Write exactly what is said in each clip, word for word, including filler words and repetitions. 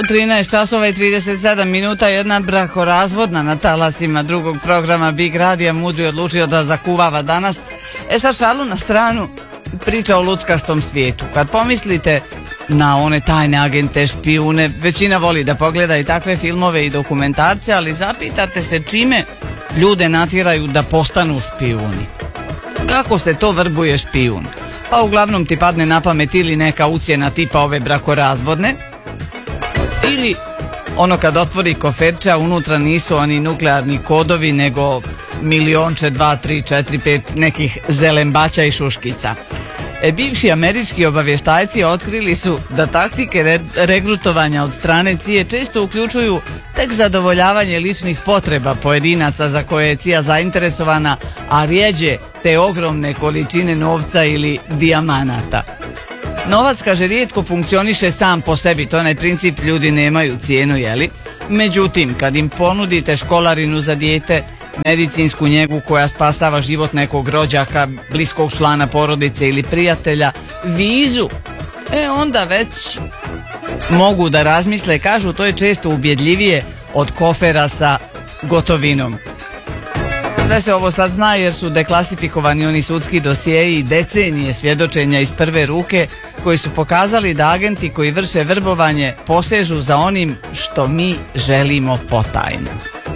trinaest časova i trideset sedam minuta, jedna brakorazvodna na talasima drugog programa Big Radija mudri odlučio da zakuvava danas. E sad šalu na stranu, priča o luckastom svijetu. Kad pomislite na one tajne agente, špijune, većina voli da pogleda i takve filmove i dokumentarce, ali zapitate se čime ljude natjeraju da postanu špijuni. Kako se to vrbuje špijun? Pa uglavnom ti padne na pamet ili neka ucjena tipa ove brakorazvodne, ili ono kad otvori koferča, unutra nisu oni nuklearni kodovi, nego milionče, dva, tri, četiri, pet nekih zelembaća i šuškica. E, bivši američki obavještajci otkrili su da taktike re- regrutovanja od strane C I A često uključuju tek zadovoljavanje ličnih potreba pojedinaca za koje je C I A zainteresovana, a rijeđe te ogromne količine novca ili dijamanata. Novac, kaže, rijetko funkcioniše sam po sebi, to je onaj princip ljudi nemaju cijenu, jeli? Međutim, kad im ponudite školarinu za dijete, medicinsku njegu koja spasava život nekog rođaka, bliskog člana porodice ili prijatelja, vizu, e onda već mogu da razmisle, kažu, to je često ubjedljivije od kofera sa gotovinom. Sve se ovo sad zna jer su deklasifikovani oni sudski dosjeji i decenije svjedočenja iz prve ruke koji su pokazali da agenti koji vrše vrbovanje posežu za onim što mi želimo potajno.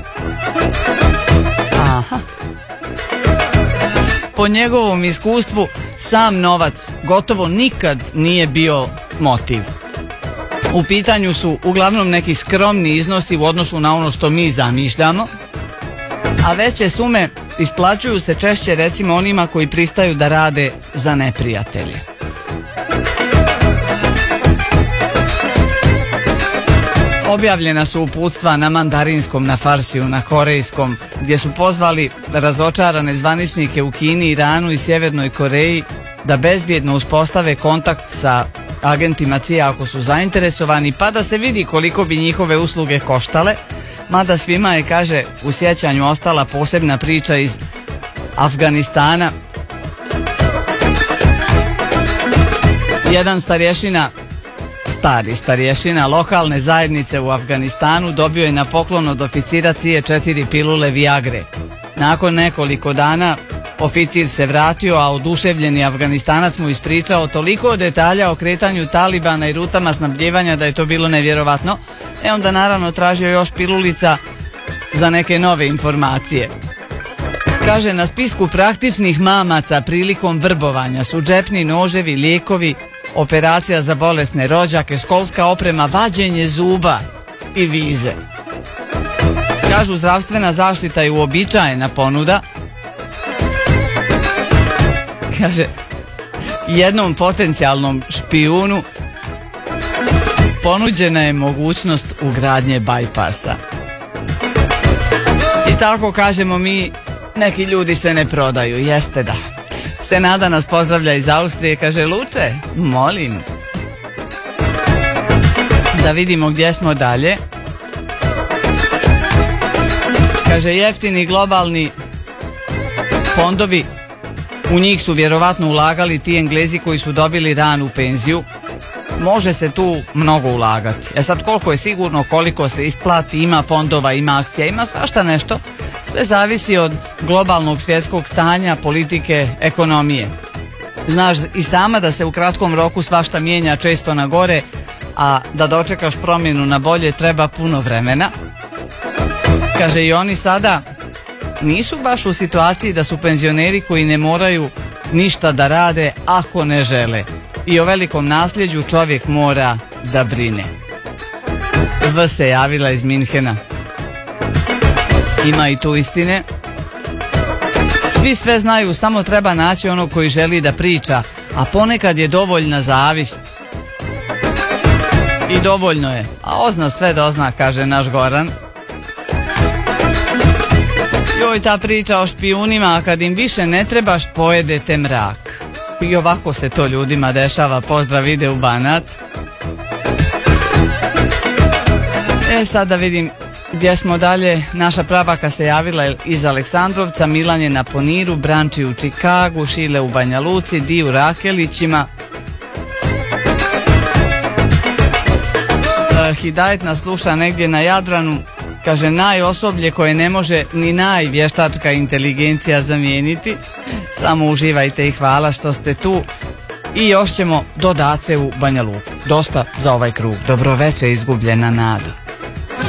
Aha. Po njegovom iskustvu sam novac gotovo nikad nije bio motiv. U pitanju su uglavnom neki skromni iznosi u odnosu na ono što mi zamišljamo, a veće sume isplaćuju se češće recimo onima koji pristaju da rade za neprijatelje. Objavljena su uputstva na mandarinskom, na farsiju, na korejskom, gdje su pozvali razočarane zvaničnike u Kini, Iranu i Sjevernoj Koreji da bezbjedno uspostave kontakt sa agentima C I A ako su zainteresovani, pa da se vidi koliko bi njihove usluge koštale, mada svima je, kaže, u sjećanju ostala posebna priča iz Afganistana. Jedan starješina Stari starješina lokalne zajednice u Afganistanu dobio je na poklon od oficira C I A četiri pilule Viagre. Nakon nekoliko dana oficir se vratio, a oduševljeni Afganistanac mu ispričao toliko detalja o kretanju Talibana i rutama snabdjevanja da je to bilo nevjerovatno. E onda naravno tražio još pilulica za neke nove informacije. Kaže, na spisku praktičnih mamaca prilikom vrbovanja su džepni noževi, lijekovi, operacija za bolesne rođake, školska oprema, vađenje zuba i vize. Kažu, zdravstvena zaštita je uobičajena ponuda. Kaže, jednom potencijalnom špijunu ponuđena je mogućnost ugradnje bajpasa. I tako, kažemo mi, neki ljudi se ne prodaju, jeste da. Senada nas pozdravlja iz Austrije, kaže, Luče, molim. Da vidimo gdje smo dalje. Kaže, jeftini globalni fondovi, u njih su vjerovatno ulagali ti Englezi koji su dobili ranu penziju. Može se tu mnogo ulagati. E sad, koliko je sigurno, koliko se isplati, ima fondova, ima akcija, ima svašta nešto. Sve zavisi od globalnog svjetskog stanja, politike, ekonomije. Znaš i sama da se u kratkom roku svašta mijenja često na gore, a da dočekaš promjenu na bolje treba puno vremena. Kaže, i oni sada nisu baš u situaciji da su penzioneri koji ne moraju ništa da rade ako ne žele. I o velikom nasljeđu čovjek mora da brine. V se javila iz Minhena. Ima i tu istine. Svi sve znaju, samo treba naći onog koji želi da priča, a ponekad je dovoljna zavist. I dovoljno je, a ozna sve dozna, kaže naš Goran. Joj, ta priča o špijunima, a kad im više ne trebaš, pojedete mrak. I ovako se to ljudima dešava. Pozdrav, ide u Banat. E, sad da vidim gdje smo dalje. Naša prabaka se javila iz Aleksandrovca, Milan je na Poniru, Branči u Čikagu, Šile u Banja Luci, Di u Rakelićima. Hidajet nas sluša negdje na Jadranu. Kaže, najosoblje koje ne može ni najvještačka inteligencija zamijeniti. Samo uživajte i hvala što ste tu. I još ćemo do Dace u Banja Luku. Dosta za ovaj krug. Dobro večer, izgubljena nada.